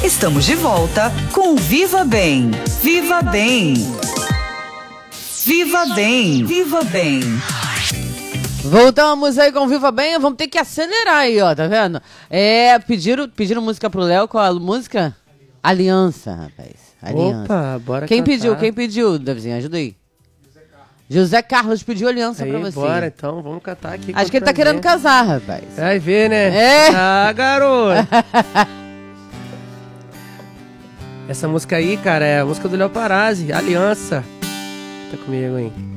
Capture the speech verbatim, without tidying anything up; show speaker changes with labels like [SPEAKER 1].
[SPEAKER 1] Estamos de volta com Viva Bem. Viva Bem. Viva Bem. Viva Bem.
[SPEAKER 2] Voltamos aí com Viva Bem. Vamos ter que acelerar aí, ó, tá vendo? É, pediram, pediram música pro Léo. Qual a música? Aliança, rapaz. Aliança.
[SPEAKER 3] Opa, bora
[SPEAKER 2] Quem
[SPEAKER 3] cantar.
[SPEAKER 2] pediu? Quem pediu, Davizinho? Ajuda aí. José Carlos pediu aliança
[SPEAKER 3] Aí,
[SPEAKER 2] pra você.
[SPEAKER 3] bora então, vamos cantar aqui.
[SPEAKER 2] Acho que ele tá querendo casar, rapaz.
[SPEAKER 3] Vai ver, né?
[SPEAKER 2] É.
[SPEAKER 3] Ah, garoto. Essa música aí, cara, é a música do Léo Parazzi, Aliança. Tá comigo, hein?